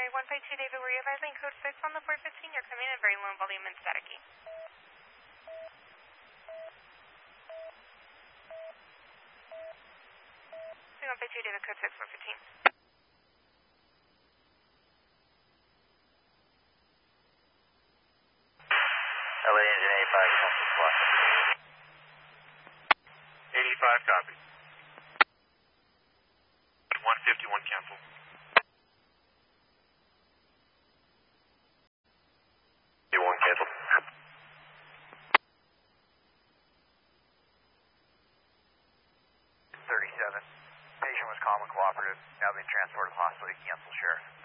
152 David, were you advising code 6 on the 415? You're coming in very low volume and staticky. 152 David, code 6, 415. LA engine 85, cancel squawk. 85, copy. 151, cancel. 51, cancel. 37. Patient was calm and cooperative, now being transported to hospital. Cancel, Sheriff.